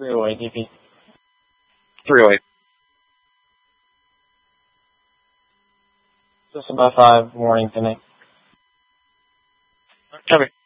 308 DP. 308. Just about 5, warning to me. Copy.